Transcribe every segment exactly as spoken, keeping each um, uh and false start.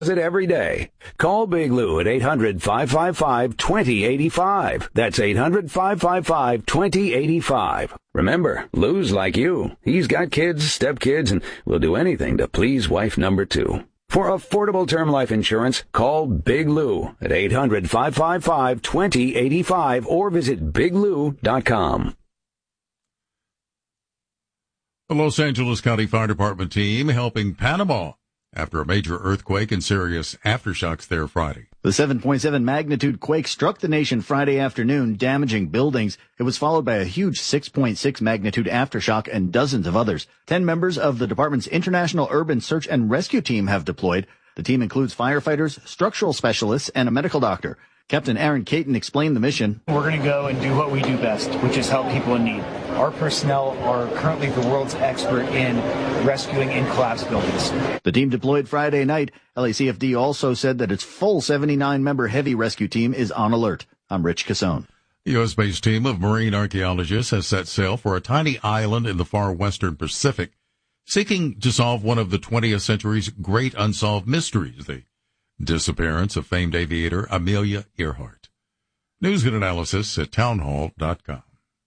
it every day. Call Big Lou at eight hundred, five five five, two zero eight five. That's eight hundred, five five five, two zero eight five. Remember, Lou's like you. He's got kids, stepkids, and will do anything to please wife number two. For affordable term life insurance, call Big Lou at eight hundred, five five five, two zero eight five or visit big lou dot com. The Los Angeles County Fire Department team helping Panama after a major earthquake and serious aftershocks there Friday. The seven point seven magnitude quake struck the nation Friday afternoon, damaging buildings. It was followed by a huge six point six magnitude aftershock and dozens of others. Ten members of the department's International Urban Search and Rescue Team have deployed. The team includes firefighters, structural specialists, and a medical doctor. Captain Aaron Caton explained the mission. We're going to go and do what we do best, which is help people in need. Our personnel are currently the world's expert in rescuing in collapsed buildings. The team deployed Friday night. L A C F D also said that its full seventy-nine member heavy rescue team is on alert. I'm Rich Cassone. The U S-based team of marine archaeologists has set sail for a tiny island in the far western Pacific, seeking to solve one of the twentieth century's great unsolved mysteries, the disappearance of famed aviator Amelia Earhart. News and analysis at townhall dot com.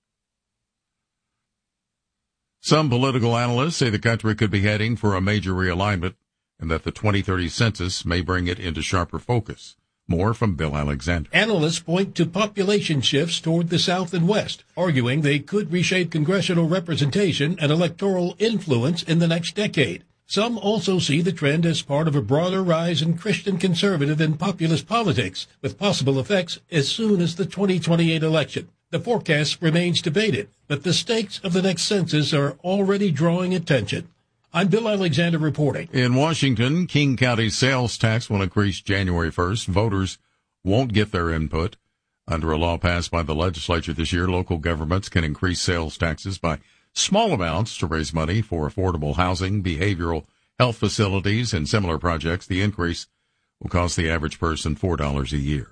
Some political analysts say the country could be heading for a major realignment and that the twenty thirty census may bring it into sharper focus. More from Bill Alexander. Analysts point to population shifts toward the South and West, arguing they could reshape congressional representation and electoral influence in the next decade. Some also see the trend as part of a broader rise in Christian conservative and populist politics, with possible effects as soon as the twenty twenty-eight election. The forecast remains debated, but the stakes of the next census are already drawing attention. I'm Bill Alexander reporting. In Washington, King County's sales tax will increase January first. Voters won't get their input. Under a law passed by the legislature this year, local governments can increase sales taxes by small amounts to raise money for affordable housing, behavioral health facilities, and similar projects. The increase will cost the average person four dollars a year.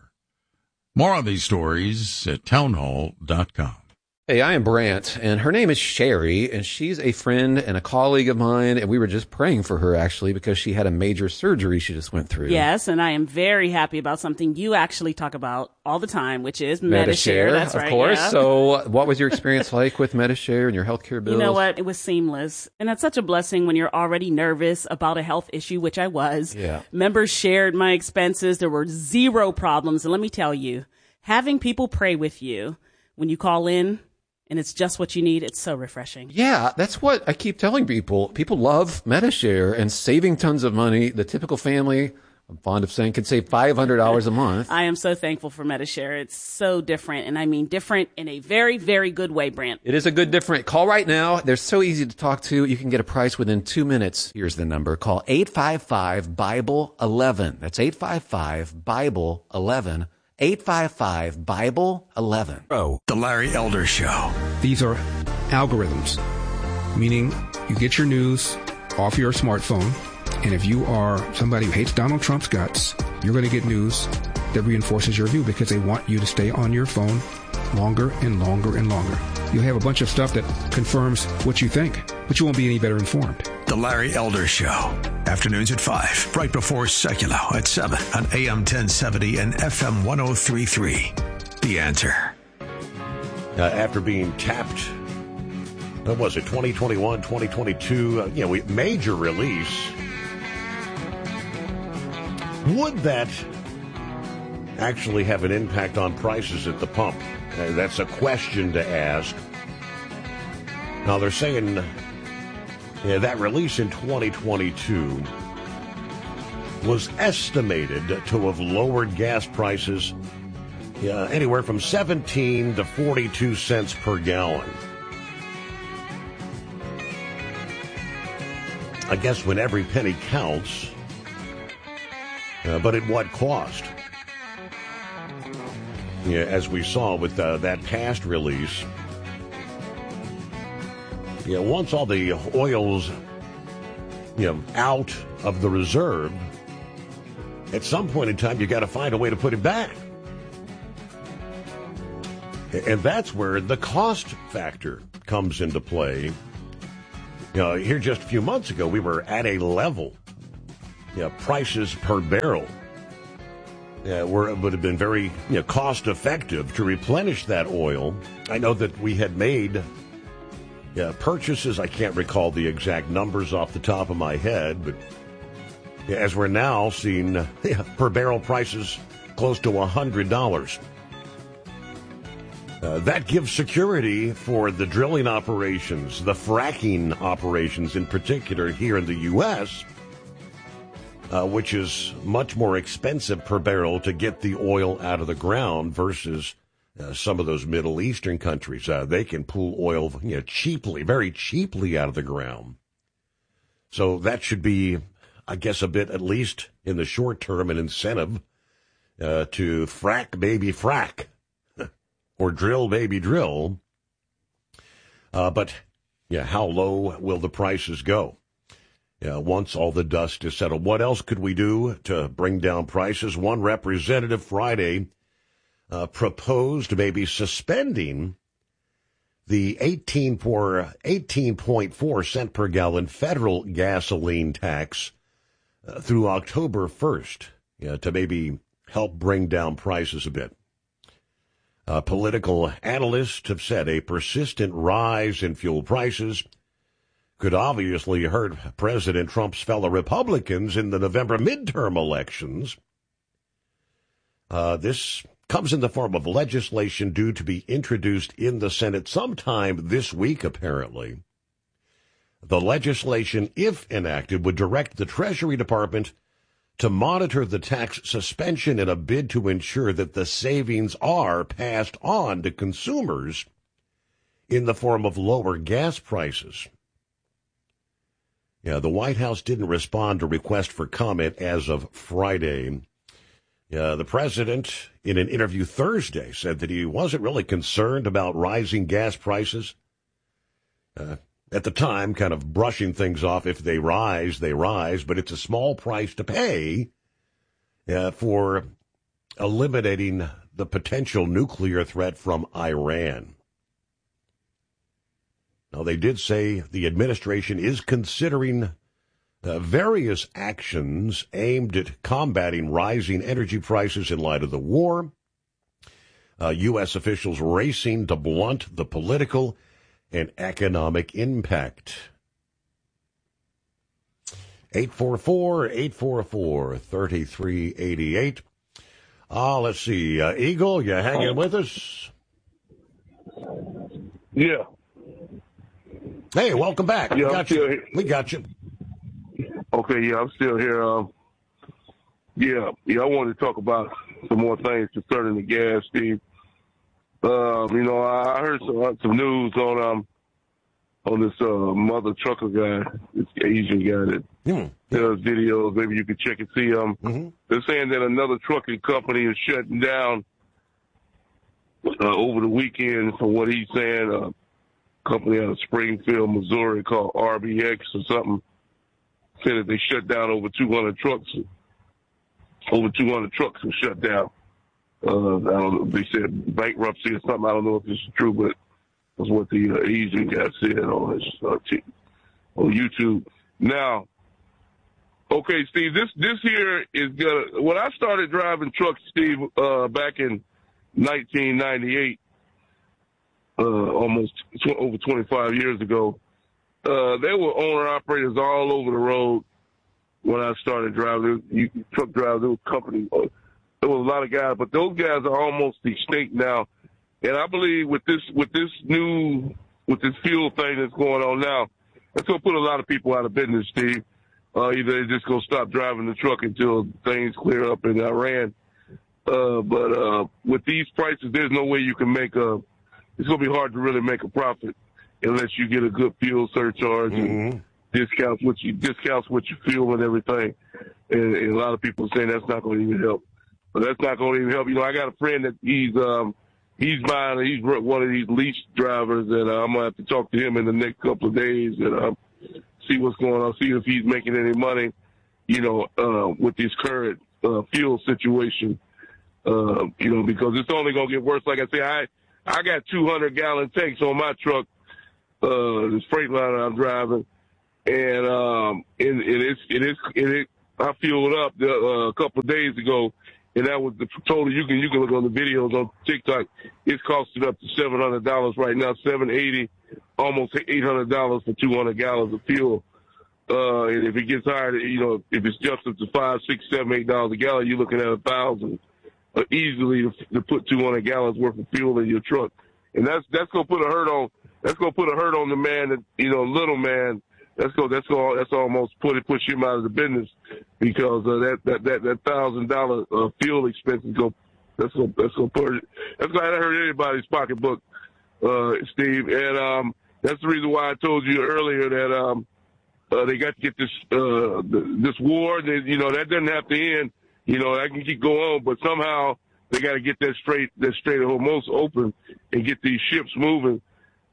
More on these stories at townhall dot com. Hey, I am Brant, and her name is Sherry, and she's a friend and a colleague of mine, and we were just praying for her, actually, because she had a major surgery she just went through. Yes, and I am very happy about something you actually talk about all the time, which is Medi-Share. That's right, of course. Yeah. So what was your experience like with Medi-Share and your healthcare bills? You know what? It was seamless, and that's such a blessing when you're already nervous about a health issue, which I was. Yeah. Members shared my expenses. There were zero problems, and let me tell you, having people pray with you when you call in, and it's just what you need, it's so refreshing. Yeah, that's what I keep telling people. People love Medi-Share and saving tons of money. The typical family, I'm fond of saying, can save five hundred dollars a month. I am so thankful for Medi-Share. It's so different, and I mean different in a very, very good way, Brant. It is a good different. Call right now. They're so easy to talk to. You can get a price within two minutes. Here's the number. Call eight five five, Bible eleven. That's eight five five, Bible eleven. eight five five, Bible eleven. Oh, The Larry Elder Show. These are algorithms, meaning you get your news off your smartphone, and if you are somebody who hates Donald Trump's guts, you're going to get news that reinforces your view because they want you to stay on your phone longer and longer and longer. You'll have a bunch of stuff that confirms what you think, but you won't be any better informed. The Larry Elder Show. Afternoons at five, right before Secular at seven on A M ten seventy and F M one oh three point three. The Answer. Uh, after being tapped, what was it, twenty twenty-one, twenty twenty-two, uh, you know, we, major release. Would that actually have an impact on prices at the pump? Uh, that's a question to ask. Now, they're saying yeah, that release in twenty twenty-two was estimated to have lowered gas prices uh, anywhere from seventeen to forty-two cents per gallon. I guess when every penny counts, uh, but at what cost? Yeah, as we saw with uh, that past release, yeah, once all the oil's you know out of the reserve, at some point in time you got to find a way to put it back, and that's where the cost factor comes into play. You know, here just a few months ago, we were at a level you know, prices per barrel uh, were would have been very you know, cost effective to replenish that oil. I know that we had made uh, purchases. I can't recall the exact numbers off the top of my head, but yeah, as we're now seeing uh, yeah, per barrel prices close to one hundred dollars. Uh, that gives security for the drilling operations, the fracking operations in particular here in the U S, uh, which is much more expensive per barrel to get the oil out of the ground versus uh, some of those Middle Eastern countries. Uh, they can pull oil you know, cheaply, very cheaply out of the ground. So that should be, I guess, a bit, at least in the short term, an incentive uh, to frack, baby, frack. Or drill, baby, drill. Uh, but, yeah, how low will the prices go? Yeah, once all the dust is settled. What else could we do to bring down prices? One representative Friday uh, proposed maybe suspending the eighteen point four cent per gallon federal gasoline tax uh, through October first, yeah, to maybe help bring down prices a bit. Uh, political analysts have said a persistent rise in fuel prices could obviously hurt President Trump's fellow Republicans in the November midterm elections. Uh, this comes in the form of legislation due to be introduced in the Senate sometime this week, apparently. The legislation, if enacted, would direct the Treasury Department to monitor the tax suspension in a bid to ensure that the savings are passed on to consumers in the form of lower gas prices. Yeah, the White House didn't respond to request for comment as of Friday. Uh, the president, in an interview Thursday, said that he wasn't really concerned about rising gas prices. Uh, At the time, kind of brushing things off. If they rise, they rise, but it's a small price to pay uh, for eliminating the potential nuclear threat from Iran. Now, they did say the administration is considering uh, various actions aimed at combating rising energy prices in light of the war. Uh, U S officials racing to blunt the political and economic impact. eight four four, eight four four, three three eight eight. Ah, uh, let's see. Uh, Eagle, you hanging with us? Yeah. Hey, welcome back. Yeah, we, I'm got still you. here. we got you. Okay, yeah, I'm still here. Um, yeah, yeah, I wanted to talk about some more things concerning the gas, Steve. Um, you know, I heard some, some news on um on this uh, mother trucker guy, this Asian guy that mm. does videos. Maybe you could check and see. Um, mm-hmm. They're saying that another trucking company is shutting down uh, over the weekend. From what he's saying, a company out of Springfield, Missouri, called R B X or something, said that they shut down over two hundred trucks. Over two hundred trucks were shut down. Uh, I don't know. They said bankruptcy or something. I don't know if this is true, but that's what the uh, Asian guy said on his uh, t- on YouTube. Now, okay, Steve, this this here is gonna. When I started driving trucks, Steve, uh, back in nineteen ninety-eight, uh, almost tw- over twenty-five years ago, uh, there were owner operators all over the road. When I started driving, you, truck drivers, there was company. Uh, There was a lot of guys, but those guys are almost extinct now. And I believe with this with this new with this fuel thing that's going on now, that's gonna put a lot of people out of business, Steve. Uh, either they're just gonna stop driving the truck until things clear up in Iran. Uh, but uh, with these prices, there's no way you can make a. It's gonna be hard to really make a profit unless you get a good fuel surcharge mm-hmm. and discounts what you discounts what you fuel and everything. And, and a lot of people are saying that's not gonna even help. But that's not going to even help. You know, I got a friend that he's um, he's buying, he's one of these lease drivers, and uh, I'm going to have to talk to him in the next couple of days and uh, see what's going on, see if he's making any money, you know, uh, with this current uh, fuel situation, uh, you know, because it's only going to get worse. Like I say, I I got two hundred gallon tanks on my truck, uh, this Freightliner I'm driving, and um, and, and it's, it is, it is, I fueled up the, uh, a couple of days ago, and that was the total. You can you can look on the videos on TikTok. It's costing up to seven hundred dollars right now, seven eighty, almost eight hundred dollars for two hundred gallons of fuel. Uh, and if it gets higher, you know, if it's just up to five, six, seven, eight dollars a gallon, you're looking at a thousand uh, easily to, to put two hundred gallons worth of fuel in your truck, and that's that's gonna put a hurt on that's gonna put a hurt on the man that you know, little man. That's go. That's go. That's almost put it push him out of the business because uh, that that that that thousand dollar uh, fuel expense is go. That's go. That's go put. It, that's gonna hurt anybody's pocketbook, uh, Steve. And um, that's the reason why I told you earlier that um, uh, they got to get this uh, this war. That you know that doesn't have to end. You know that can keep going on, but somehow they got to get that straight that Strait of Hormuz open and get these ships moving.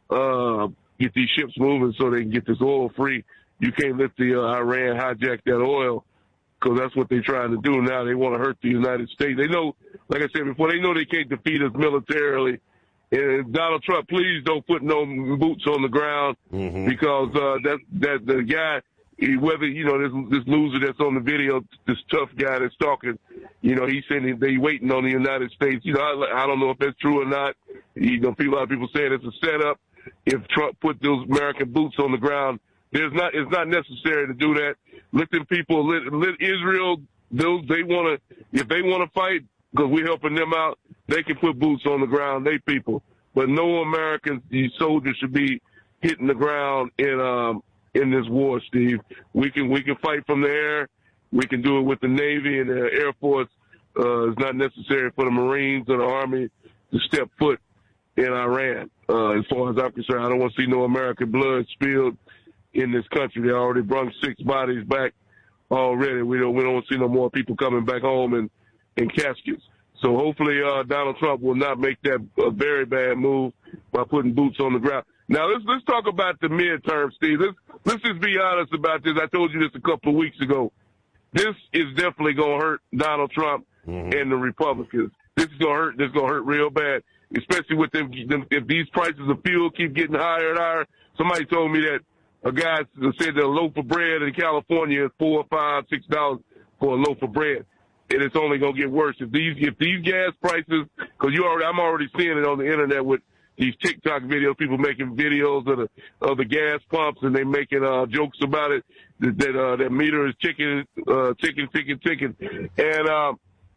Uh, get these ships moving so they can get this oil free. You can't let the uh, Iran hijack that oil because that's what they're trying to do now. They want to hurt the United States. They know, like I said before, they know they can't defeat us militarily. And Donald Trump, please don't put no boots on the ground mm-hmm. because uh, that that the guy, whether you know this this loser that's on the video, this tough guy that's talking, you know, he's saying they waiting on the United States. You know, I, I don't know if that's true or not. You know, people, a lot of people saying it's a setup. If Trump put those American boots on the ground, there's not. It's not necessary to do that. Let them people, let, let Israel. Those they want to. If they want to fight, because we're helping them out, they can put boots on the ground. They people, but no American soldiers should be hitting the ground in um in this war, Steve. We can we can fight from the air. We can do it with the Navy and the Air Force. Uh, it's not necessary for the Marines or the Army to step foot in Iran. Uh, as far as I'm concerned, I don't want to see no American blood spilled in this country. They already brought six bodies back already. We don't we don't see no more people coming back home in, in caskets. So hopefully uh, Donald Trump will not make that a very bad move by putting boots on the ground. Now let's let's talk about the midterm, Steve. Let's let's just be honest about this. I told you this a couple of weeks ago. This is definitely gonna hurt Donald Trump mm-hmm. and the Republicans. This is gonna hurt. This is gonna hurt real bad. Especially with them, them, if these prices of fuel keep getting higher and higher. Somebody told me that a guy said that a loaf of bread in California is four, five, six dollars for a loaf of bread, and it's only gonna get worse if these if these gas prices. Because you already, I'm already seeing it on the internet with these TikTok videos, people making videos of the of the gas pumps, and they making uh, jokes about it that that, uh, that meter is ticking, uh, ticking, ticking, ticking, and. Uh,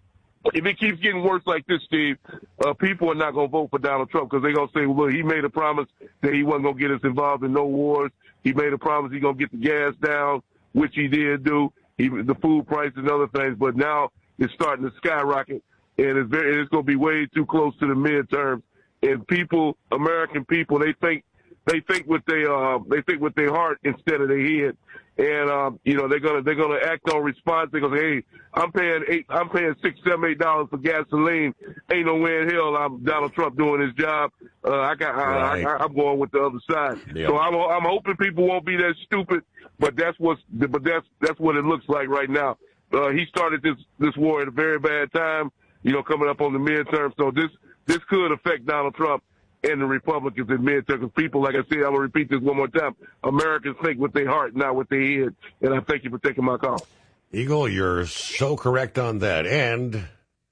If it keeps getting worse like this, Steve, uh, people are not going to vote for Donald Trump because they're going to say, well, look, he made a promise that he wasn't going to get us involved in no wars. He made a promise he's going to get the gas down, which he did do, he, the food prices and other things. But now it's starting to skyrocket, and it's, very, it's going to be way too close to the midterms. And people, American people, they think they think with their uh, they think with their heart instead of their head. And um, you know they're gonna they're gonna act on response. They're gonna say, "Hey, I'm paying eight, I'm paying six, seven, eight dollars for gasoline. Ain't no way in hell I'm Donald Trump doing his job. Uh, I got right. I, I, I'm going with the other side. Yep. So I'm I'm hoping people won't be that stupid. But that's what's but that's that's what it looks like right now. Uh, he started this this war at a very bad time. You know, coming up on the midterm. So this this could affect Donald Trump and the Republicans in midterm. Because people, like I said, I'm going to repeat this one more time. Americans think with their heart, not with their head. And I thank you for taking my call. Eagle, you're so correct on that. And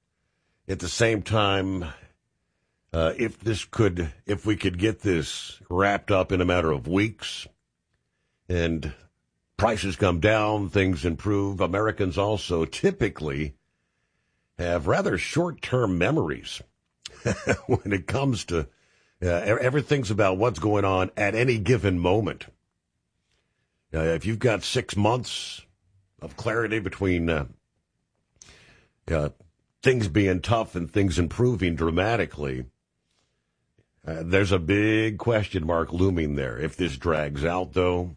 at the same time, uh, if this could, if we could get this wrapped up in a matter of weeks and prices come down, things improve, Americans also typically have rather short-term memories when it comes to Uh, everything's about what's going on at any given moment. Uh, if you've got six months of clarity between uh, uh, things being tough and things improving dramatically, uh, there's a big question mark looming there. If this drags out, though,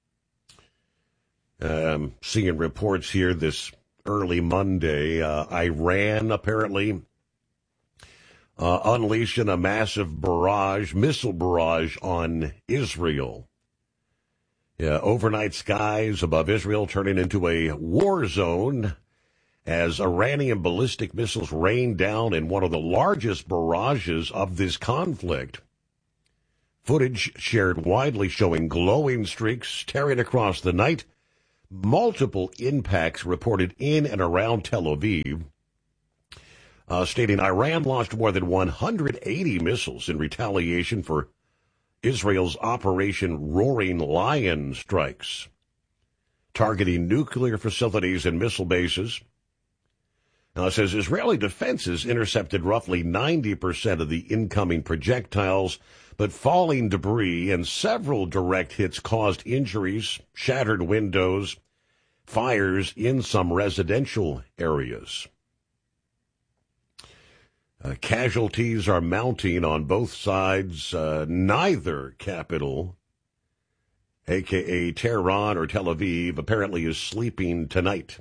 um, seeing reports here this early Monday, uh, Iran apparently Uh, unleashing a massive barrage, missile barrage on Israel. Yeah, overnight skies above Israel turning into a war zone as Iranian ballistic missiles rain down in one of the largest barrages of this conflict. Footage shared widely showing glowing streaks tearing across the night, multiple impacts reported in and around Tel Aviv, uh, stating Iran launched more than one hundred eighty missiles in retaliation for Israel's Operation Roaring Lion strikes, targeting nuclear facilities and missile bases. Now, it says Israeli defenses intercepted roughly ninety percent of the incoming projectiles, but falling debris and several direct hits caused injuries, shattered windows, fires in some residential areas. Uh, casualties are mounting on both sides. Uh, neither capital, a k a. Tehran or Tel Aviv, apparently is sleeping tonight.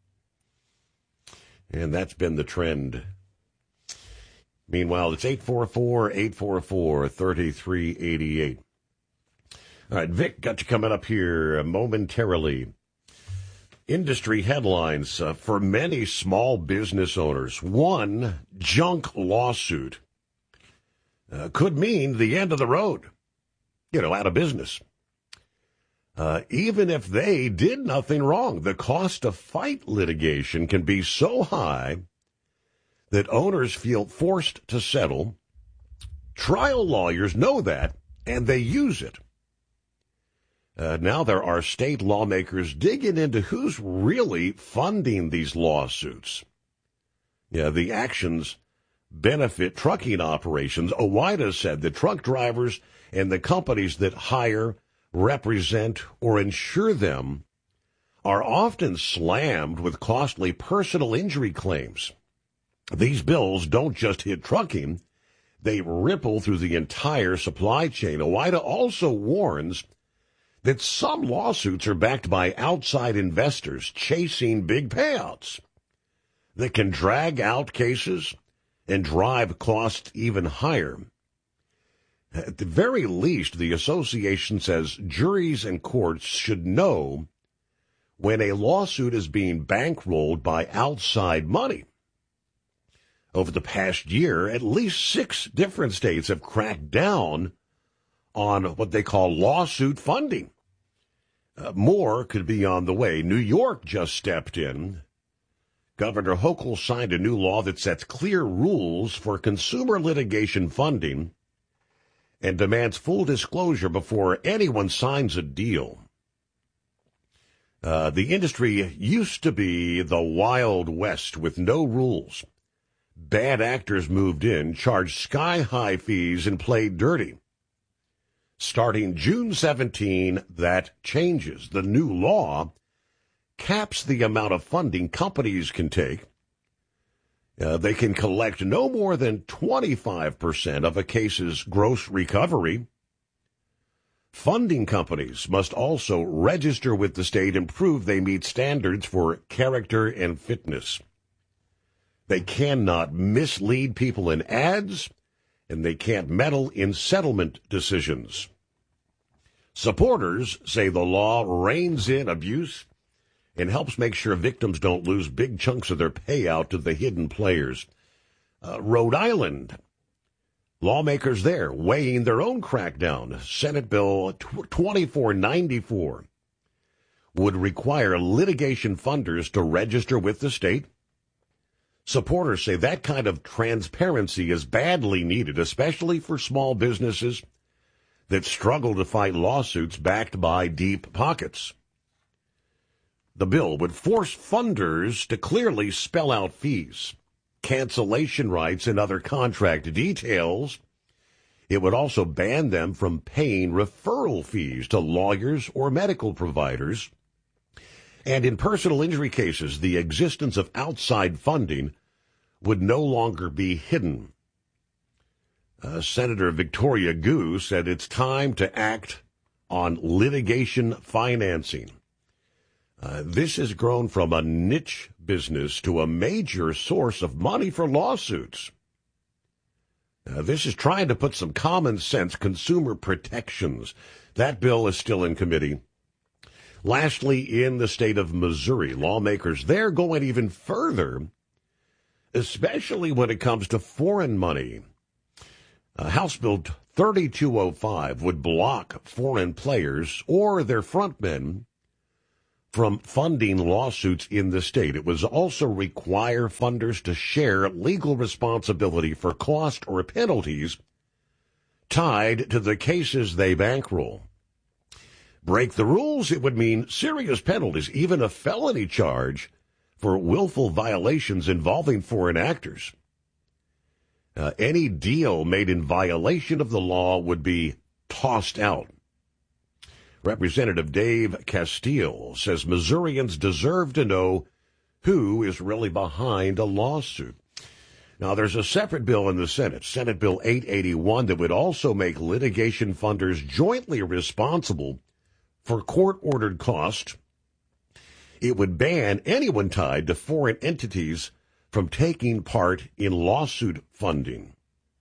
And that's been the trend. Meanwhile, it's eight four four, eight four four, three three eight eight. All right, Vic, got you coming up here momentarily. Industry headlines uh, for many small business owners. One junk lawsuit uh, could mean the end of the road, you know, out of business. Uh, even if they did nothing wrong, the cost of fight litigation can be so high that owners feel forced to settle. Trial lawyers know that, and they use it. Uh, now there are state lawmakers digging into who's really funding these lawsuits. Yeah, the actions benefit trucking operations. OOIDA said that truck drivers and the companies that hire, represent, or insure them are often slammed with costly personal injury claims. These bills don't just hit trucking, they ripple through the entire supply chain. OOIDA also warns that some lawsuits are backed by outside investors chasing big payouts that can drag out cases and drive costs even higher. At the very least, the association says juries and courts should know when a lawsuit is being bankrolled by outside money. Over the past year, at least six different states have cracked down on what they call lawsuit funding. Uh, more could be on the way. New York just stepped in. Governor Hochul signed a new law that sets clear rules for consumer litigation funding and demands full disclosure before anyone signs a deal. Uh, the industry used to be the Wild West with no rules. Bad actors moved in, charged sky-high fees, and played dirty. Starting June seventeenth, that changes. The new law caps the amount of funding companies can take. Uh, they can collect no more than twenty-five percent of a case's gross recovery. Funding companies must also register with the state and prove they meet standards for character and fitness. They cannot mislead people in ads, and they can't meddle in settlement decisions. Supporters say the law reins in abuse and helps make sure victims don't lose big chunks of their payout to the hidden players. Uh, Rhode Island, lawmakers there weighing their own crackdown. Senate Bill twenty-four ninety-four would require litigation funders to register with the state. Supporters say that kind of transparency is badly needed, especially for small businesses that struggle to fight lawsuits backed by deep pockets. The bill would force funders to clearly spell out fees, cancellation rights, and other contract details. It would also ban them from paying referral fees to lawyers or medical providers. And in personal injury cases, the existence of outside funding would no longer be hidden. Uh, Senator Victoria Gu said it's time to act on litigation financing. Uh, this has grown from a niche business to a major source of money for lawsuits. Uh, this is trying to put some common sense consumer protections. That bill is still in committee. Lastly, in the state of Missouri, lawmakers there going even further, especially when it comes to foreign money. Uh, House Bill thirty-two oh five would block foreign players or their frontmen from funding lawsuits in the state. It would also require funders to share legal responsibility for cost or penalties tied to the cases they bankroll. Break the rules, it would mean serious penalties, even a felony charge for willful violations involving foreign actors. Uh, any deal made in violation of the law would be tossed out. Representative Dave Castile says Missourians deserve to know who is really behind a lawsuit. Now, there's a separate bill in the Senate, Senate Bill eight eighty-one, that would also make litigation funders jointly responsible for court-ordered costs. It would ban anyone tied to foreign entities from taking part in lawsuit funding.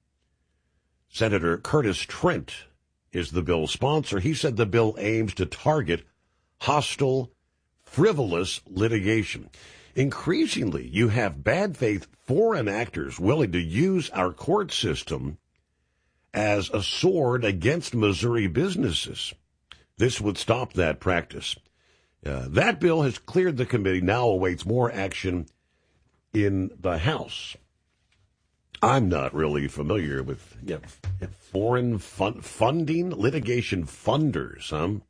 Senator Curtis Trent is the bill's sponsor. He said the bill aims to target hostile, frivolous litigation. Increasingly, you have bad faith foreign actors willing to use our court system as a sword against Missouri businesses. This would stop that practice. Uh, that bill has cleared the committee, now awaits more action in the House. I'm not really familiar with yeah, foreign fun- funding, litigation funders, huh?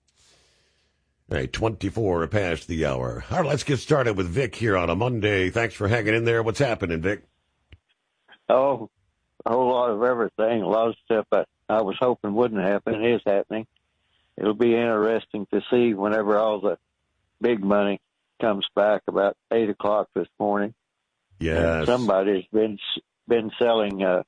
All right, twenty-four past the hour. All right, let's get started with Vic here on a Monday. Thanks for hanging in there. What's happening, Vic? Oh, a whole lot of everything. A lot of stuff I, I was hoping wouldn't happen is happening. It'll be interesting to see whenever all the big money comes back about eight o'clock this morning. Yes. Somebody's been been selling uh,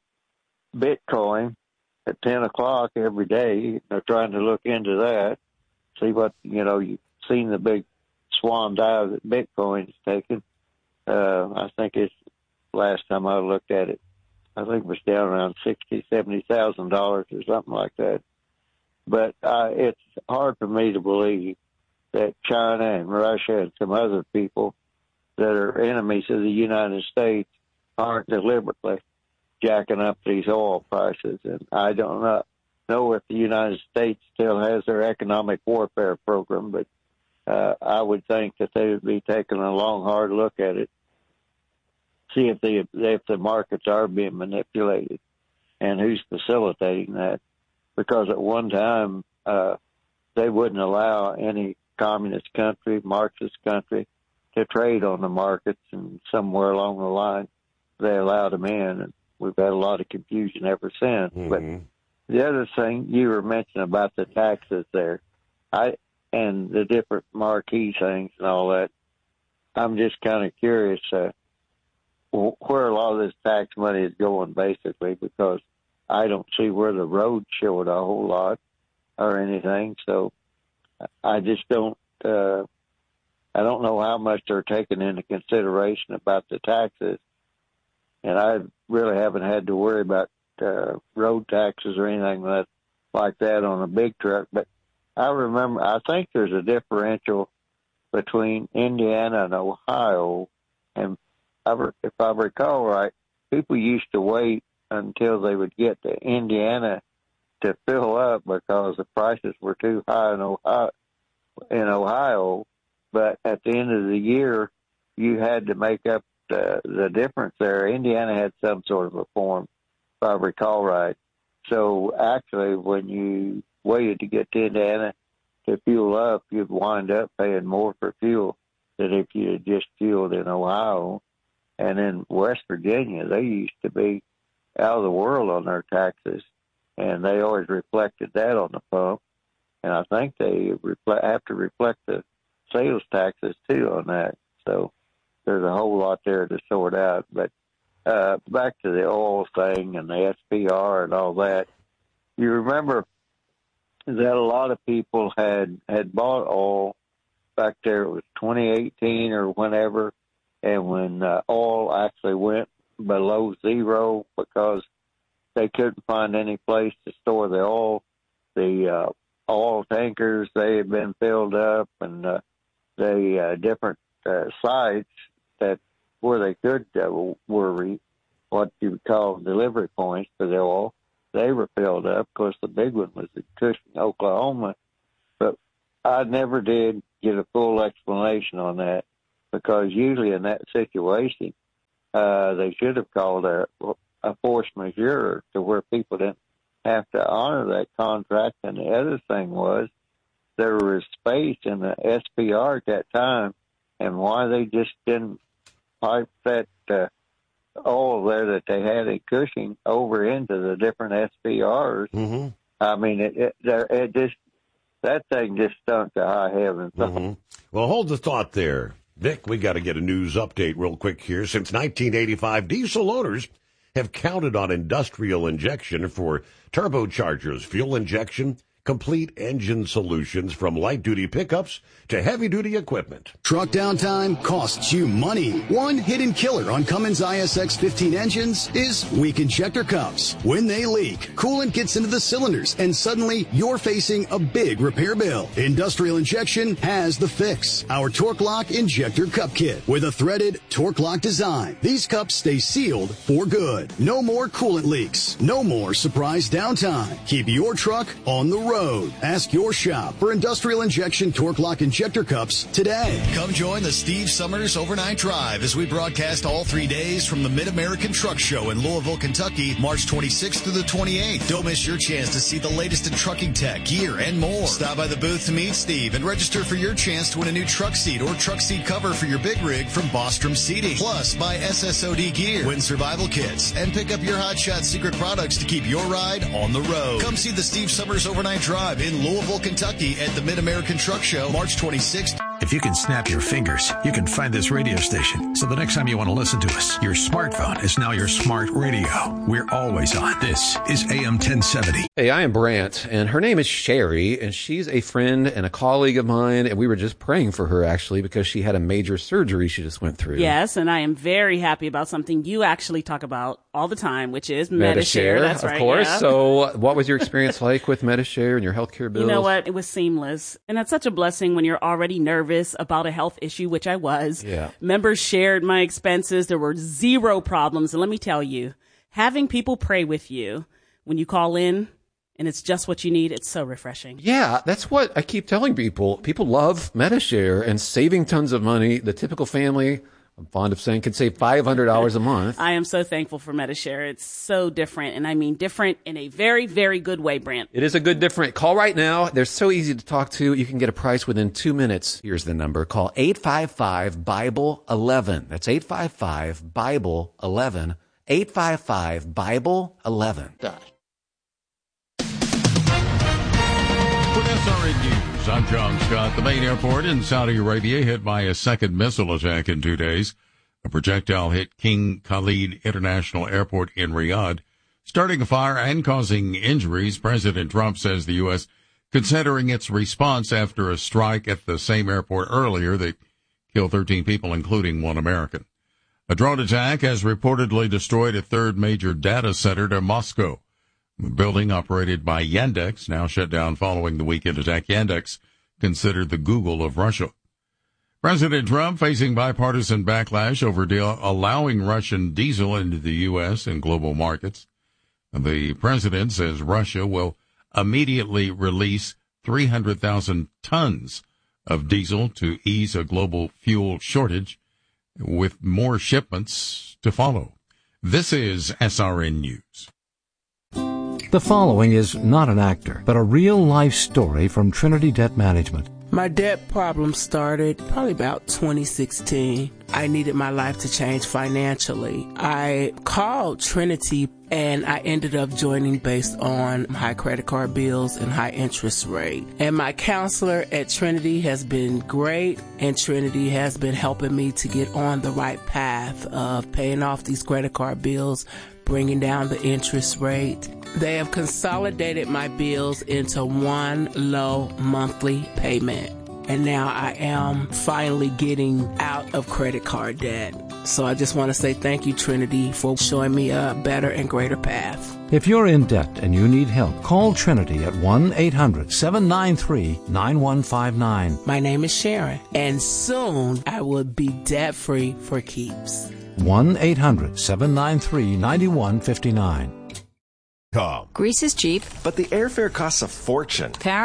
Bitcoin at ten o'clock every day. They're trying to look into that, see what, you know, you've seen the big swan dive that Bitcoin's taken. Uh, I think it's last time I looked at it, I think it was down around sixty, seventy thousand dollars or something like that. But uh, it's hard for me to believe that China and Russia and some other people that are enemies of the United States aren't deliberately jacking up these oil prices. And I don't know, know if the United States still has their economic warfare program, but uh, I would think that they would be taking a long, hard look at it, see if the if the markets are being manipulated and who's facilitating that. Because at one time, uh, they wouldn't allow any communist country, Marxist country, to trade on the markets, and somewhere along the line, they allowed them in, and we've had a lot of confusion ever since. Mm-hmm. But the other thing you were mentioning about the taxes there, I and the different marquee things and all that, I'm just kind of curious uh, where a lot of this tax money is going, basically, because I don't see where the road showed a whole lot or anything. So I just don't, uh, I don't know how much they're taking into consideration about the taxes. And I really haven't had to worry about uh, road taxes or anything that, like that on a big truck. But I remember, I think there's a differential between Indiana and Ohio. And if I recall right, people used to wait until they would get to Indiana to fill up because the prices were too high in Ohio. In Ohio, but at the end of the year, you had to make up the, the difference there. Indiana had some sort of a form, if I recall right. So actually, when you waited to get to Indiana to fuel up, you'd wind up paying more for fuel than if you had just fueled in Ohio. And in West Virginia, they used to be out of the world on their taxes, and they always reflected that on the pump. And I think they reflect, have to reflect the sales taxes too on that. So there's a whole lot there to sort out. But uh, back to the oil thing and the S P R and all that, you remember that a lot of people had had bought oil back there. It was twenty eighteen or whenever, and when uh, oil actually went below zero because they couldn't find any place to store the oil. The uh, oil tankers, they had been filled up, and uh, the uh, different uh, sites that where they could uh, were re, what you would call delivery points for the oil, they were filled up. Of course, the big one was in Cushing, Oklahoma. But I never did get a full explanation on that, because usually in that situation, uh, they should have called a, a force majeure to where people didn't have to honor that contract. And the other thing was there was space in the S P R at that time, and why they just didn't pipe that uh, oil there that they had at Cushing over into the different S P Rs. Mm-hmm. I mean, it, it, it just, that thing just stunk to high heaven. Mm-hmm. Well, hold the thought there. Vic, we got to get a news update real quick here. Since nineteen eighty-five, diesel owners have counted on industrial injection for turbochargers, fuel injection, complete engine solutions from light-duty pickups to heavy-duty equipment. Truck downtime costs you money. One hidden killer on Cummins I S X fifteen engines is weak injector cups. When they leak, coolant gets into the cylinders, and suddenly you're facing a big repair bill. Industrial Injection has the fix. Our Torque Lock Injector Cup Kit with a threaded Torque Lock design. These cups stay sealed for good. No more coolant leaks. No more surprise downtime. Keep your truck on the road. Ask your shop for Industrial Injection Torque Lock Injector Cups today. Come join the Steve Summers Overnight Drive as we broadcast all three days from the Mid-American Truck Show in Louisville, Kentucky, March twenty-sixth through the twenty-eighth. Don't miss your chance to see the latest in trucking tech, gear, and more. Stop by the booth to meet Steve and register for your chance to win a new truck seat or truck seat cover for your big rig from Bostrom Seating. Plus, buy S S O D gear, win survival kits, and pick up your Hot Shot secret products to keep your ride on the road. Come see the Steve Summers Overnight Drive in Louisville, Kentucky at the Mid-American Truck Show, March twenty-sixth. If you can snap your fingers, you can find this radio station. So the next time you want to listen to us, your smartphone is now your smart radio. We're always on. This is A M ten seventy. Hey, I am Brant, and her name is Sherry, and she's a friend and a colleague of mine, and we were just praying for her, actually, because she had a major surgery she just went through. Yes, and I am very happy about something you actually talk about all the time, which is Medi-Share. That's of right, course. yeah. So what was your experience like with Medi-Share and your healthcare bills? You know what? It was seamless. And that's such a blessing when you're already nervous about a health issue, which I was. Yeah. Members shared my expenses. There were zero problems. And let me tell you, having people pray with you when you call in and it's just what you need, it's so refreshing. Yeah, that's what I keep telling people. People love Medi-Share and saving tons of money. The typical family, I'm fond of saying, can save five hundred dollars a month. I am so thankful for Medi-Share. It's so different, and I mean different in a very, very good way, Brant. It is a good different. Call right now. They're so easy to talk to. You can get a price within two minutes. Here's the number. Call eight five five, Bible eleven. That's eight five five, Bible eleven. eight five five, Bible eleven. With S R N News, I'm John Scott. The main airport in Saudi Arabia hit by a second missile attack in two days. A projectile hit King Khalid International Airport in Riyadh, starting a fire and causing injuries. President Trump says the U S considering its response after a strike at the same airport earlier that killed thirteen people, including one American. A drone attack has reportedly destroyed a third major data center near Moscow. The building, operated by Yandex, now shut down following the weekend attack. Yandex, considered the Google of Russia. President Trump facing bipartisan backlash over deal allowing Russian diesel into the U S and global markets. The president says Russia will immediately release three hundred thousand tons of diesel to ease a global fuel shortage, with more shipments to follow. This is S R N News. The following is not an actor, but a real-life story from Trinity Debt Management. My debt problem started probably about twenty sixteen. I needed my life to change financially. I called Trinity and I ended up joining based on high credit card bills and high interest rate. And my counselor at Trinity has been great, and Trinity has been helping me to get on the right path of paying off these credit card bills, bringing down the interest rate. They have consolidated my bills into one low monthly payment. And now I am finally getting out of credit card debt. So I just want to say thank you, Trinity, for showing me a better and greater path. If you're in debt and you need help, call Trinity at one eight hundred, seven nine three, nine one five nine. My name is Sharon, and soon I will be debt-free for keeps. one eight hundred, seven nine three, nine one five nine. Greece is cheap, but the airfare costs a fortune. Paris?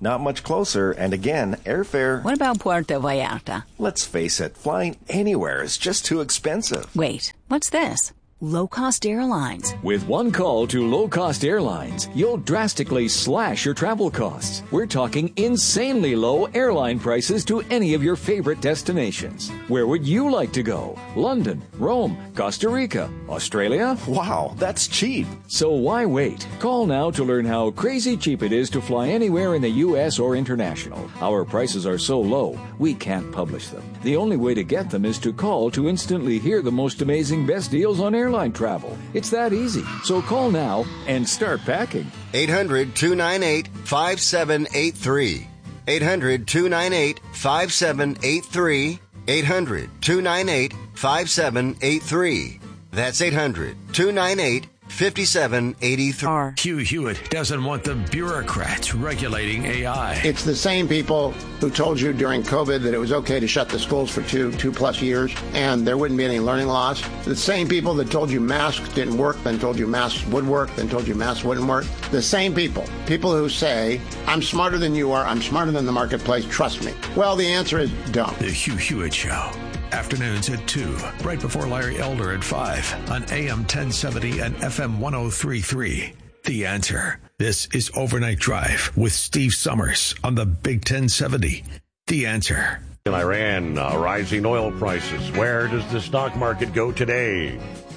not much closer, and again, airfare... What about Puerto Vallarta? Let's face it, flying anywhere is just too expensive. Wait, what's this? Low-cost airlines. With one call to low-cost airlines, you'll drastically slash your travel costs. We're talking insanely low airline prices to any of your favorite destinations. Where would you like to go? London, Rome, Costa Rica, Australia? Wow, that's cheap. So why wait? Call now to learn how crazy cheap it is to fly anywhere in the U S or international. Our prices are so low, we can't publish them. The only way to get them is to call to instantly hear the most amazing best deals on airlines. Travel. It's that easy. So call now and start packing. eight hundred, two nine eight, five seven eight three. eight hundred, two nine eight, five seven eight three. eight hundred, two nine eight, five seven eight three. That's eight hundred, two nine eight, five seven eight three. Hugh Hewitt doesn't want the bureaucrats regulating A I. It's the same people who told you during COVID that it was okay to shut the schools for two, two plus years and there wouldn't be any learning loss. The same people that told you masks didn't work, then told you masks would work, then told you masks wouldn't work. The same people. People who say, I'm smarter than you are, I'm smarter than the marketplace, trust me. Well, the answer is don't. The Hugh Hewitt Show. Afternoons at two, right before Larry Elder at five on A M ten seventy and F M ten thirty-three. The Answer. This is Overnight Drive with Steve Summers on the Big ten seventy. The Answer. In Iran, uh, rising oil prices. Where does the stock market go today?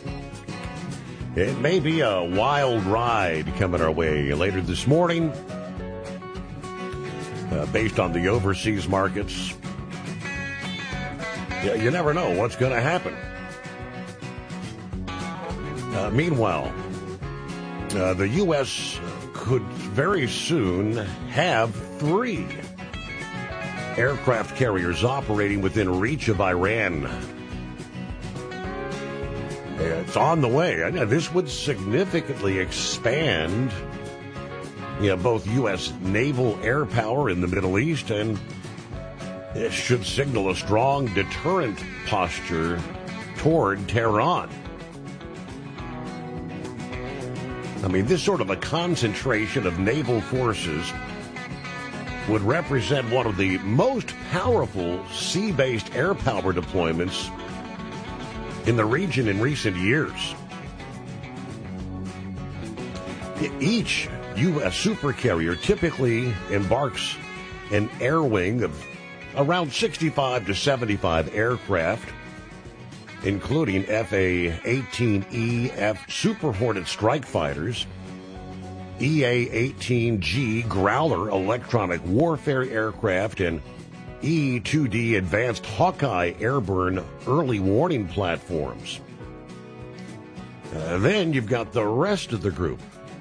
It may be a wild ride coming our way later this morning, uh, based on the overseas markets. Yeah, you never know what's going to happen. Uh, meanwhile, uh, the U S could very soon have three aircraft carriers operating within reach of Iran. It's on the way. This would significantly expand, you know, both U S naval air power in the Middle East, and it should signal a strong deterrent posture toward Tehran. I mean, this sort of a concentration of naval forces would represent one of the most powerful sea-based air power deployments in the region in recent years. Each U S supercarrier typically embarks an air wing of around sixty-five to seventy-five aircraft, including F A eighteen E F Super Hornet strike fighters, E A eighteen G Growler electronic warfare aircraft, and E two D Advanced Hawkeye airborne early warning platforms. Uh, then you've got the rest of the group.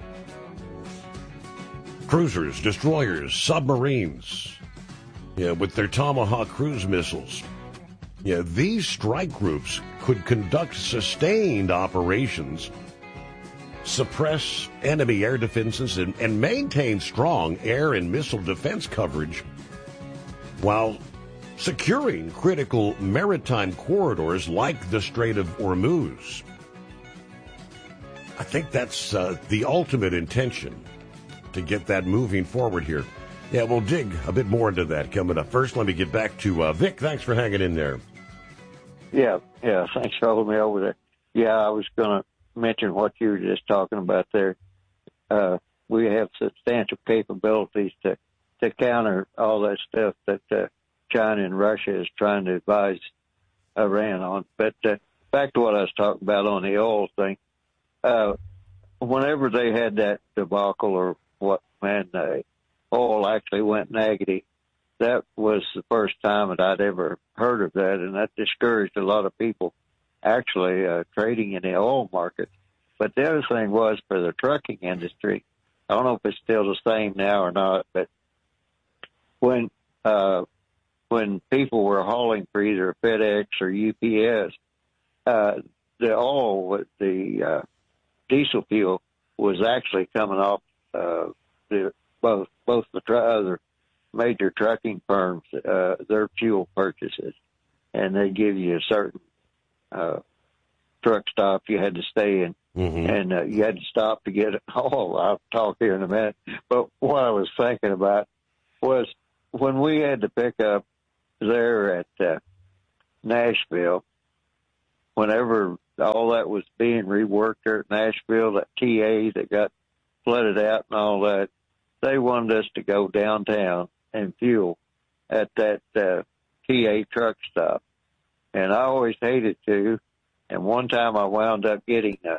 Cruisers, destroyers, submarines, yeah, with their Tomahawk cruise missiles. Yeah, these strike groups could conduct sustained operations, suppress enemy air defenses, and, and maintain strong air and missile defense coverage while securing critical maritime corridors like the Strait of Hormuz. I think that's uh, the ultimate intention, to get that moving forward here. Yeah, we'll dig a bit more into that coming up. First, let me get back to uh, Vic. Thanks for hanging in there. Yeah, yeah, thanks for holding me over there. Yeah, I was going to mention what you were just talking about there. Uh, we have substantial capabilities to, to counter all that stuff that uh, China and Russia is trying to advise Iran on. But uh, back to what I was talking about on the oil thing. Uh, whenever they had that debacle, or what, man, uh, oil actually went negative, that was the first time that I'd ever heard of that, and that discouraged a lot of people actually uh, trading in the oil market. But the other thing was for the trucking industry, I don't know if it's still the same now or not, but when uh, when people were hauling for either FedEx or U P S, uh, the oil, the uh, diesel fuel was actually coming off uh, the, both both the tr- other major trucking firms, uh, their fuel purchases, and they give you a certain uh, truck stop you had to stay in, mm-hmm. and uh, you had to stop to get it. Oh, I'll talk here in a minute. But what I was thinking about, was when we had to pick up there at uh, Nashville, whenever all that was being reworked there at Nashville, that T A that got flooded out and all that, they wanted us to go downtown and fuel at that uh, T A truck stop. And I always hated to. And one time I wound up getting a,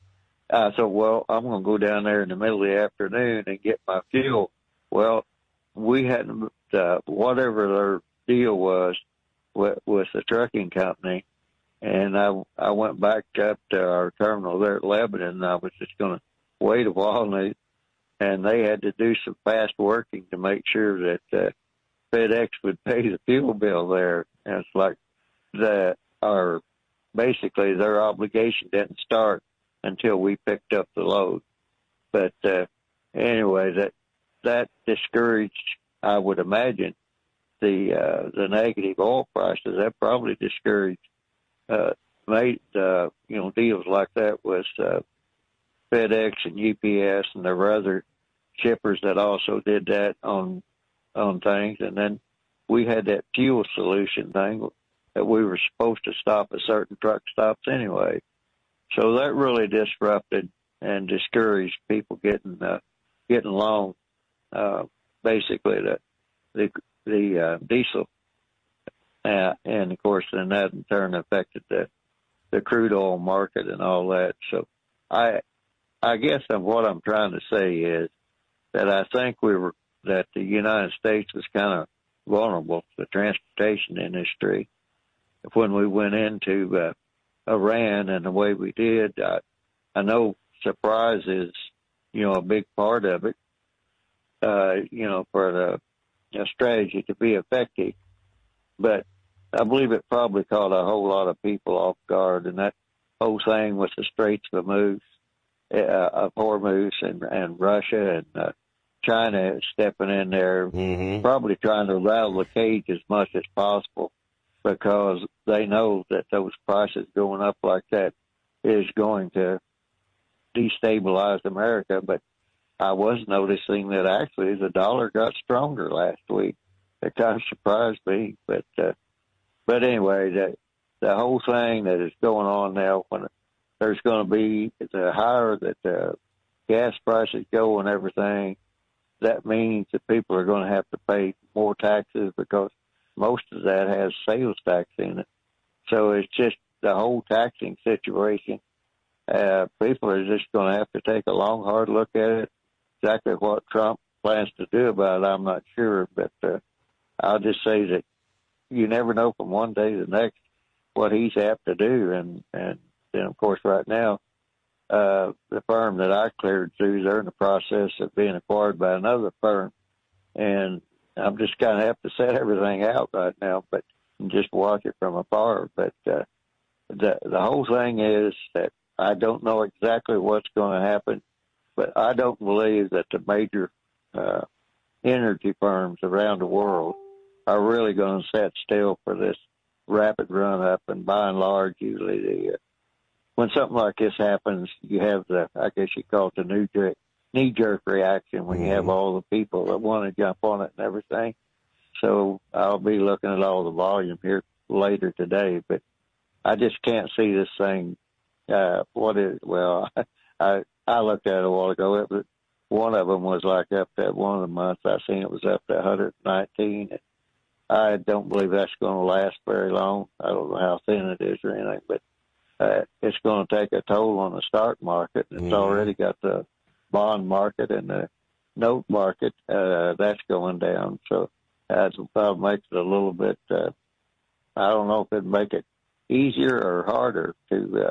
I thought, well, I'm going to go down there in the middle of the afternoon and get my fuel. Well, we hadn't, uh, whatever their deal was with, with the trucking company, and I I went back up to our terminal there at Lebanon, and I was just going to wait a while, and they, and they had to do some fast working to make sure that uh, FedEx would pay the fuel bill there. And it's like that, our basically their obligation didn't start until we picked up the load. But uh, anyway, that that discouraged, I would imagine, the uh, the negative oil prices. That probably discouraged uh, made uh, you know deals like that with uh, FedEx and U P S, and there were other shippers that also did that on on things. And then we had that fuel solution thing that we were supposed to stop at certain truck stops anyway. So that really disrupted and discouraged people getting uh, getting along. Uh, basically, the the the uh, diesel, uh, and of course, then that in turn affected the the crude oil market and all that. So, I I guess what I'm trying to say is that I think we were that the United States was kind of vulnerable to the transportation industry when we went into uh, Iran and the way we did. I, I know surprise is, you know, a big part of it, uh, you know, for the you know, strategy to be effective. But I believe it probably caught a whole lot of people off guard, and that whole thing with the Straits of Hormuz, uh, of Hormuz and, and Russia and uh, China stepping in there, mm-hmm. probably trying to rattle the cage as much as possible, because they know that those prices going up like that is going to destabilize America. But I was noticing that actually the dollar got stronger last week. It kind of surprised me. But uh, but anyway, the, the whole thing that is going on now, when there's going to be the higher that the gas prices go and everything, that means that people are going to have to pay more taxes, because most of that has sales tax in it. So it's just the whole taxing situation. Uh, people are just going to have to take a long, hard look at it. Exactly what Trump plans to do about it, I'm not sure. But uh, I'll just say that you never know from one day to the next what he's apt to do. And, and then, of course, right now, uh, the firm that I cleared through, they're in the process of being acquired by another firm. And I'm just going to have to set everything out right now, but just watch it from afar. But uh, the the whole thing is that I don't know exactly what's going to happen, but I don't believe that the major uh, energy firms around the world are really going to sit still for this rapid run up. And by and large, usually the, uh, when something like this happens, you have the, I guess you call it the new jerk. knee-jerk reaction when you have all the people that want to jump on it and everything. So I'll be looking at all the volume here later today, but I just can't see this thing. Uh, what is, well, I I looked at it a while ago. It was, one of them was like up to one of the months I seen it was up to one hundred nineteen. And I don't believe that's going to last very long. I don't know how thin it is or anything, but uh, it's going to take a toll on the stock market. It's mm-hmm. already got the bond market and the note market, uh, that's going down. So that's about makes it a little bit, uh, I don't know if it'd make it easier or harder to,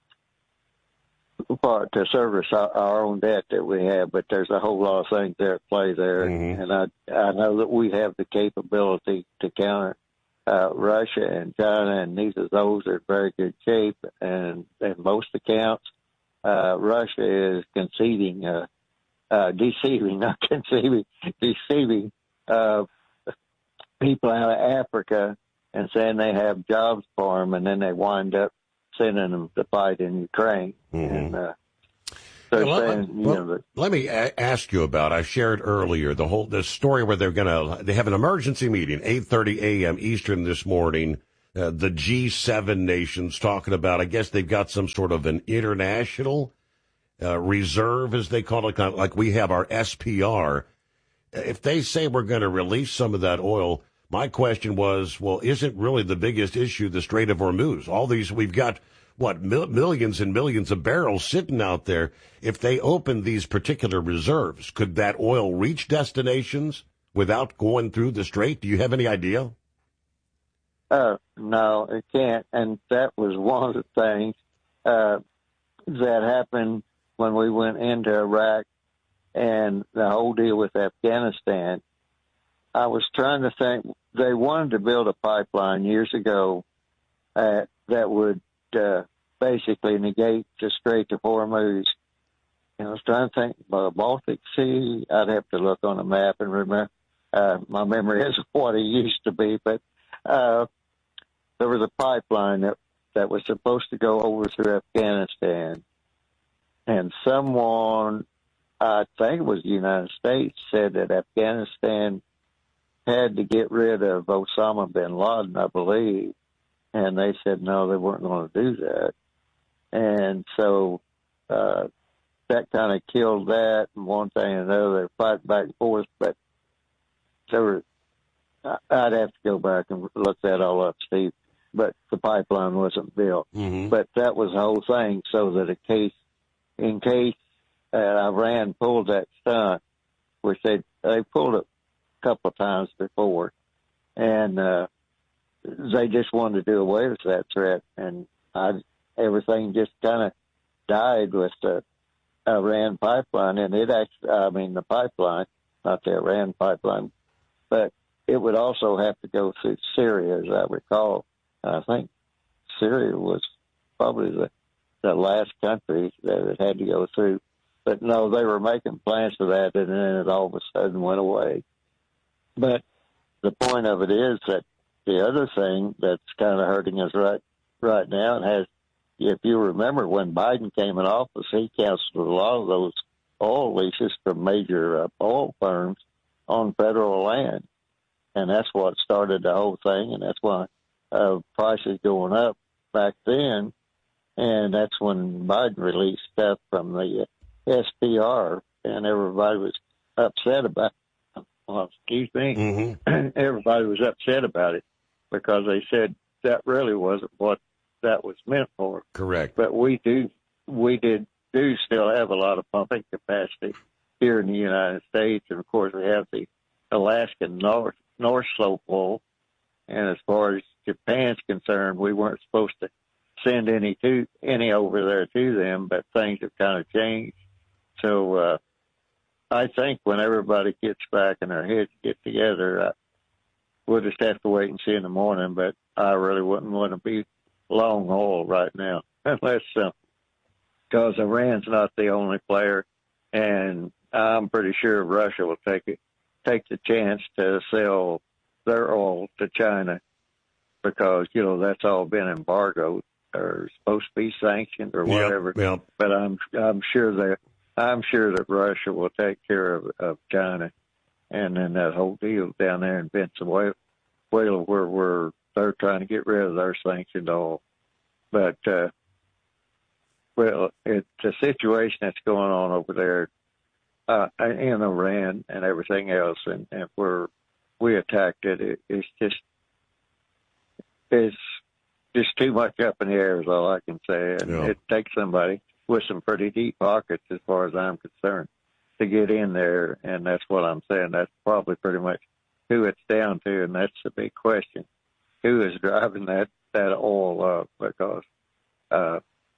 uh, for, to service our, our own debt that we have, but there's a whole lot of things there at play there. Mm-hmm. And I, I know that we have the capability to counter, uh, Russia and China, and neither of those are in very good shape. And in most accounts, Uh, Russia is conceding, uh, uh, deceiving, not conceiving, deceiving uh, people out of Africa and saying they have jobs for them, and then they wind up sending them to fight in Ukraine. Mm-hmm. And uh, they're Well, saying, you well, know, that, let me a- ask you about. I shared earlier the whole this story where they're going to they have an emergency meeting eight thirty a.m. Eastern this morning. Uh, the G seven nations talking about. I guess they've got some sort of an international uh, reserve, as they call it, kind of like we have our S P R. If they say we're going to release some of that oil, my question was, well, isn't really the biggest issue the Strait of Hormuz? All these we've got. What, mil- millions and millions of barrels sitting out there. If they open these particular reserves, could that oil reach destinations without going through the strait? Do you have any idea? uh, no, it can't. And that was one of the things uh, that happened when we went into Iraq and the whole deal with Afghanistan. I was trying to think, they wanted to build a pipeline years ago uh, that would Uh, basically negate the Strait of Hormuz. And I was trying to think, uh, Baltic Sea, I'd have to look on a map and remember. Uh, my memory isn't what it used to be, but uh, there was a pipeline that, that was supposed to go over through Afghanistan. And someone, I think it was the United States, said that Afghanistan had to get rid of Osama bin Laden, I believe. And they said, no, they weren't going to do that. And so uh, that kind of killed that, and one thing and another. They're fighting back and forth. But there were, I'd have to go back and look that all up, Steve. But the pipeline wasn't built. Mm-hmm. But that was the whole thing, so that in case, in case uh, Iran pulled that stunt, which they, they pulled it a couple of times before, and uh, they just wanted to do away with that threat, and I, everything just kind of died with the Iran pipeline. And it actually, I mean, the pipeline, not the Iran pipeline, but it would also have to go through Syria, as I recall. I think Syria was probably the, the last country that it had to go through. But no, they were making plans for that, and then it all of a sudden went away. But the point of it is that the other thing that's kind of hurting us right right now, and has, if you remember when Biden came in office, he canceled a lot of those oil leases from major uh, oil firms on federal land. And that's what started the whole thing, and that's why uh, prices going up back then. And that's when Biden released stuff from the S P R, and everybody was upset about it. Well, excuse me. Mm-hmm. Everybody was upset about it, because they said that really wasn't what that was meant for. Correct. But we do, we did do still have a lot of pumping capacity here in the United States, and of course we have the Alaskan North North Slope oil. And as far as Japan's concerned, we weren't supposed to send any to any over there to them, but things have kind of changed. So uh, I think when everybody gets back and their heads get together, uh, we'll just have to wait and see in the morning, but I really wouldn't want to be long haul right now, unless, because uh, Iran's not the only player, and I'm pretty sure Russia will take it, take the chance to sell their oil to China, because, you know, that's all been embargoed or supposed to be sanctioned or whatever. Yep, yep. But I'm I'm sure that I'm sure that Russia will take care of, of China. And then that whole deal down there in Venezuela, where, where they're trying to get rid of their sanctioned oil. But, uh, well, it's a situation that's going on over there uh, in Iran and everything else. And, and where we attacked it, it, it's just, it's just too much up in the air is all I can say. And yeah. It takes somebody with some pretty deep pockets, as far as I'm concerned, to get in there, and that's what I'm saying. That's probably pretty much who it's down to, and that's the big question: who is driving that that oil up? Because uh,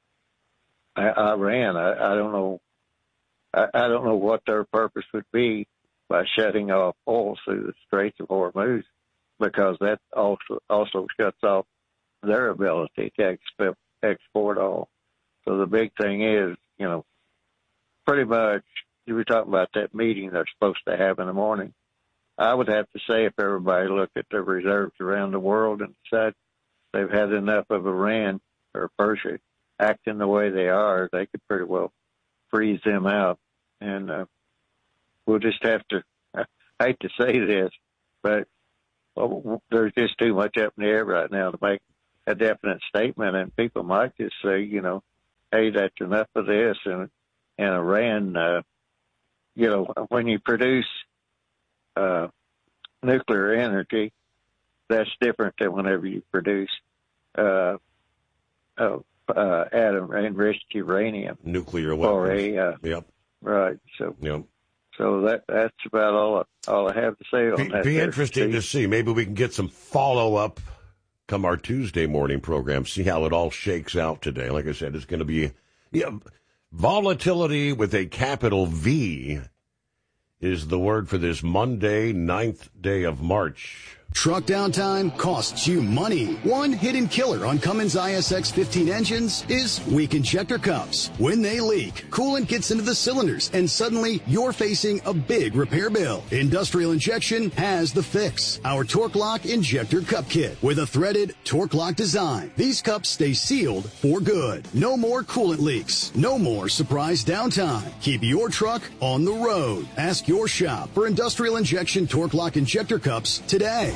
Iran, I, I don't know, I, I don't know what their purpose would be by shutting off oil through the Straits of Hormuz, because that also also shuts off their ability to export export oil. So the big thing is, you know, pretty much. You were talking about that meeting they're supposed to have in the morning. I would have to say, if everybody looked at their reserves around the world and said they've had enough of Iran or Persia acting the way they are, they could pretty well freeze them out. And uh, we'll just have to, I hate to say this, but well, there's just too much up in the air right now to make a definite statement. And people might just say, you know, hey, that's enough of this. And, and Iran, uh, you know, when you produce uh, nuclear energy, that's different than whenever you produce uh, uh, uh, atom enriched uranium, nuclear weapons. Or a, uh, yep. Right. So. Yep. So that that's about all I, all I have to say on be, that. Be there, interesting Steve. to see. Maybe we can get some follow up come our Tuesday morning program. See how it all shakes out today. Like I said, it's going to be yeah, volatility with a capital V is the word for this Monday, ninth day of March. Truck downtime costs you money. One hidden killer on Cummins I S X fifteen engines is weak injector cups. When they leak, coolant gets into the cylinders, and suddenly you're facing a big repair bill. Industrial Injection has the fix. Our Torque Lock Injector Cup Kit with a threaded Torque Lock design. These cups stay sealed for good. No more coolant leaks. No more surprise downtime. Keep your truck on the road. Ask your shop for Industrial Injection Torque Lock Injector Cups today.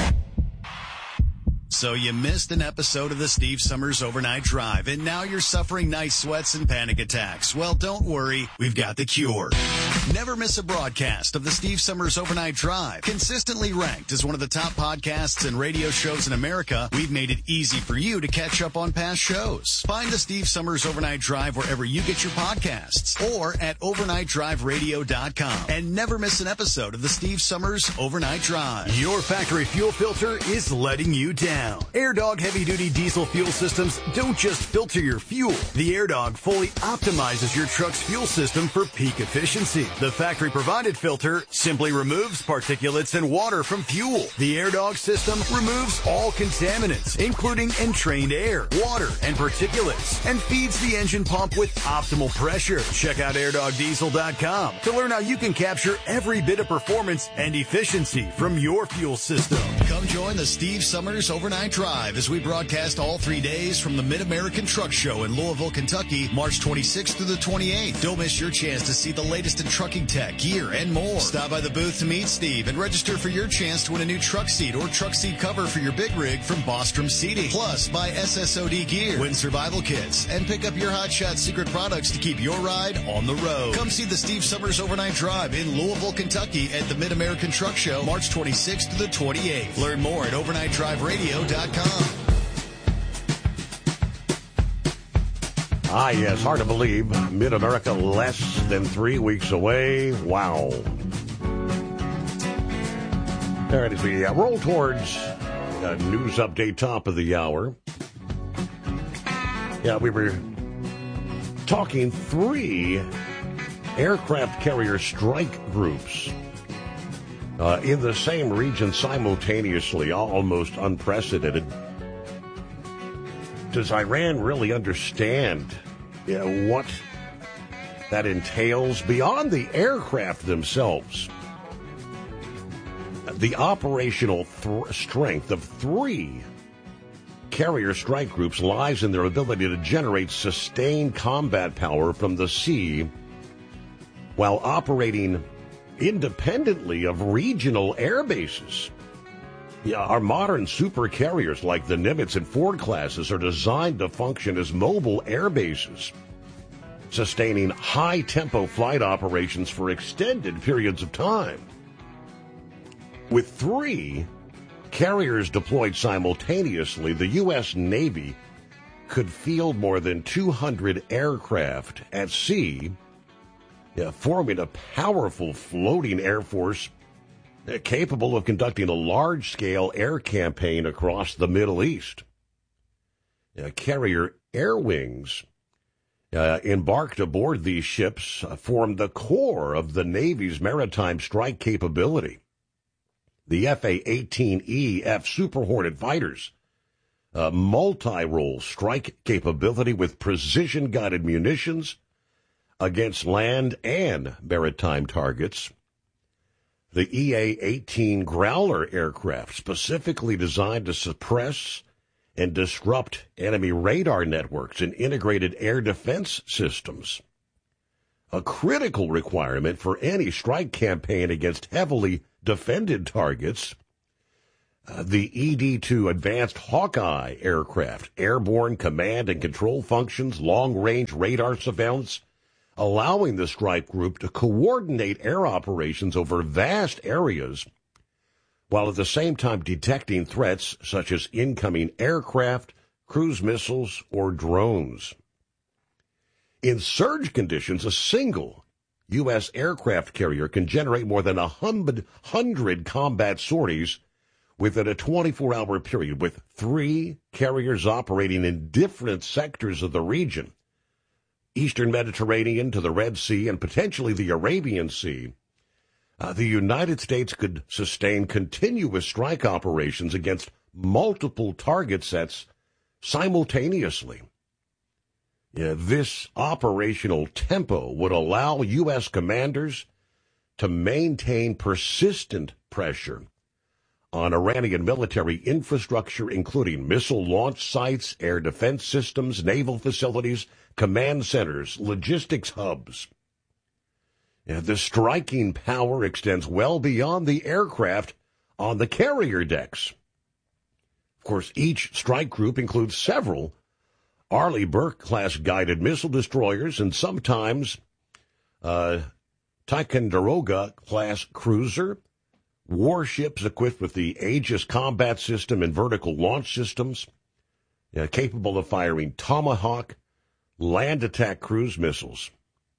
So you missed an episode of the Steve Summers Overnight Drive, and now you're suffering night sweats and panic attacks. Well, don't worry. We've got the cure. Never miss a broadcast of the Steve Summers Overnight Drive. Consistently ranked as one of the top podcasts and radio shows in America, we've made it easy for you to catch up on past shows. Find the Steve Summers Overnight Drive wherever you get your podcasts or at overnight drive radio dot com. And never miss an episode of the Steve Summers Overnight Drive. Your factory fuel filter is letting you down. AirDog heavy-duty diesel fuel systems don't just filter your fuel. The AirDog fully optimizes your truck's fuel system for peak efficiency. The factory-provided filter simply removes particulates and water from fuel. The AirDog system removes all contaminants, including entrained air, water, and particulates, and feeds the engine pump with optimal pressure. Check out air dog diesel dot com to learn how you can capture every bit of performance and efficiency from your fuel system. Come join the Steve Summers Overnight Drive as we broadcast all three days from the Mid-American Truck Show in Louisville, Kentucky, March twenty-sixth through the twenty-eighth. Don't miss your chance to see the latest in trucking tech, gear, and more. Stop by the booth to meet Steve and register for your chance to win a new truck seat or truck seat cover for your big rig from Bostrom Seating. Plus, buy S S O D gear, win survival kits, and pick up your Hot Shot secret products to keep your ride on the road. Come see the Steve Summers Overnight Drive in Louisville, Kentucky at the Mid-American Truck Show, March twenty-sixth to the twenty-eighth. Learn more at overnight drive radio dot com. Ah, yes, hard to believe. Mid-America less than three weeks away. Wow. All right, as we uh, roll towards a news update, top of the hour. Yeah, we were talking three aircraft carrier strike groups uh, in the same region simultaneously, almost unprecedented. Does Iran really understand you know, what that entails beyond the aircraft themselves? The operational th- strength of three carrier strike groups lies in their ability to generate sustained combat power from the sea while operating independently of regional air bases. Yeah, our modern super carriers like the Nimitz and Ford classes are designed to function as mobile air bases, sustaining high-tempo flight operations for extended periods of time. With three carriers deployed simultaneously, the U S Navy could field more than two hundred aircraft at sea, yeah, forming a powerful floating air force capable of conducting a large-scale air campaign across the Middle East. Uh, carrier air wings uh, embarked aboard these ships uh, formed the core of the Navy's maritime strike capability. The F A eighteen E F Super Hornet fighters, uh, multi-role strike capability with precision-guided munitions against land and maritime targets. The E A eighteen Growler aircraft, specifically designed to suppress and disrupt enemy radar networks and integrated air defense systems. a critical requirement for any strike campaign against heavily defended targets. Uh, the E D two Advanced Hawkeye aircraft, airborne command and control functions, long-range radar surveillance, allowing the strike group to coordinate air operations over vast areas, while at the same time detecting threats such as incoming aircraft, cruise missiles, or drones. In surge conditions, a single U S aircraft carrier can generate more than a hundred combat sorties within a twenty-four hour period, with three carriers operating in different sectors of the region, Eastern Mediterranean to the Red Sea and potentially the Arabian Sea. Uh, the United States could sustain continuous strike operations against multiple target sets simultaneously. Yeah, this operational tempo would allow U S commanders to maintain persistent pressure on Iranian military infrastructure, including missile launch sites, air defense systems, naval facilities, command centers, logistics hubs. Yeah, the striking power extends well beyond the aircraft on the carrier decks. Of course, each strike group includes several Arleigh Burke-class guided missile destroyers and sometimes uh, Ticonderoga-class cruiser, warships equipped with the Aegis combat system and vertical launch systems, uh, capable of firing Tomahawk land attack cruise missiles.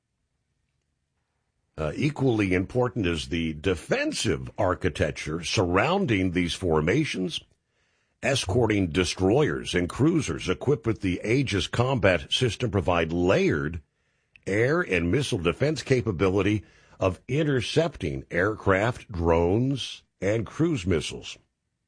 Uh, equally important is the defensive architecture surrounding these formations. Escorting destroyers and cruisers equipped with the Aegis combat system provide layered air and missile defense capability of intercepting aircraft, drones, and cruise missiles.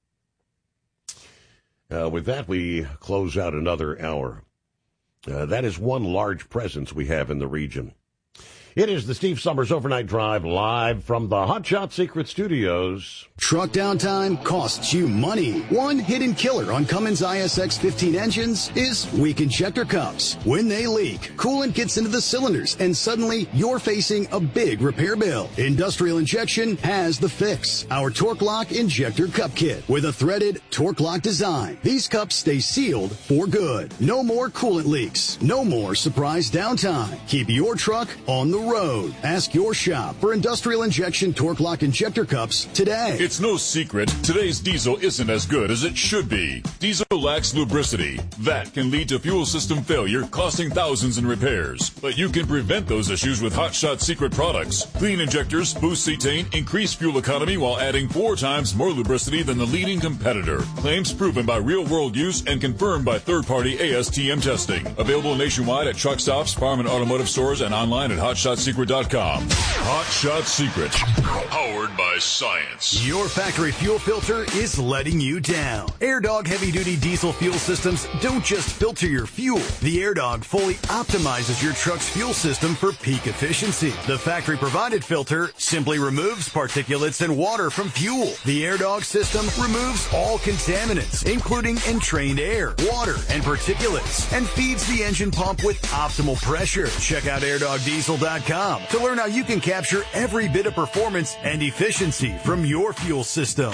Uh, with that, we close out another hour. Uh, that is one large presence we have in the region. It is the Steve Summers Overnight Drive, live from the Hot Shot Secret Studios. Truck downtime costs you money. One hidden killer on Cummins I S X fifteen engines is weak injector cups. When they leak, coolant gets into the cylinders, and suddenly you're facing a big repair bill. Industrial Injection has the fix. Our Torque Lock Injector Cup Kit with a threaded Torque Lock design. These cups stay sealed for good. No more coolant leaks. No more surprise downtime. Keep your truck on the road. Ask your shop for Industrial Injection Torque Lock Injector Cups today. It's no secret today's diesel isn't as good as it should be. Diesel lacks lubricity. That can lead to fuel system failure, costing thousands in repairs. But you can prevent those issues with Hot Shot Secret products. Clean injectors, boost cetane, increase fuel economy while adding four times more lubricity than the leading competitor. Claims proven by real-world use and confirmed by third-party A S T M testing. Available nationwide at truck stops, farm and automotive stores, and online at hot shot secret dot com. Hot Shot Secret, powered by science. Your factory fuel filter is letting you down. AirDog heavy-duty diesel fuel systems don't just filter your fuel. The AirDog fully optimizes your truck's fuel system for peak efficiency. The factory-provided filter simply removes particulates and water from fuel. The AirDog system removes all contaminants, including entrained air, water, and particulates, and feeds the engine pump with optimal pressure. Check out air dog diesel dot com to learn how you can capture every bit of performance and efficiency from your fuel system.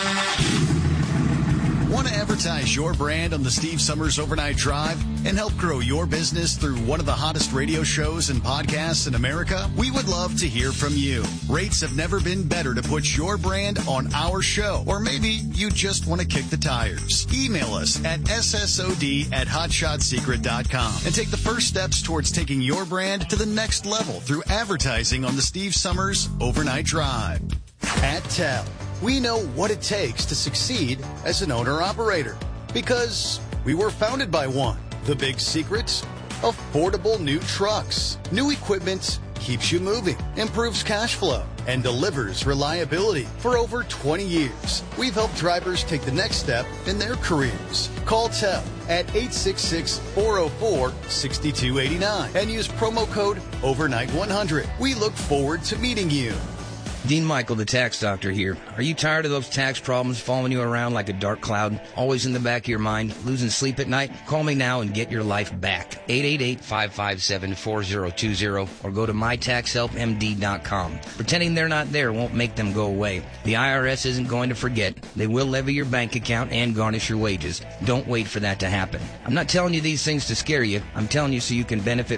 Want to advertise your brand on the Steve Summers Overnight Drive and help grow your business through one of the hottest radio shows and podcasts in America? We would love to hear from you. Rates have never been better to put your brand on our show. Or maybe you just want to kick the tires. Email us at S S O D at hot shot secret dot com and take the first steps towards taking your brand to the next level through advertising on the Steve Summers Overnight Drive. At T E L, we know what it takes to succeed as an owner-operator because we were founded by one. The big secret? Affordable new trucks. New equipment keeps you moving, improves cash flow, and delivers reliability. For over twenty years, we've helped drivers take the next step in their careers. Call T E L at eight six six, four oh four, six two eight nine and use promo code overnight one hundred. We look forward to meeting you. Dean Michael, the tax doctor here. Are you tired of those tax problems following you around like a dark cloud, always in the back of your mind, losing sleep at night? Call me now and get your life back. eight eight eight, five five seven, four zero two zero or go to my tax help m d dot com. Pretending they're not there won't make them go away. The I R S isn't going to forget. They will levy your bank account and garnish your wages. Don't wait for that to happen. I'm not telling you these things to scare you. I'm telling you so you can benefit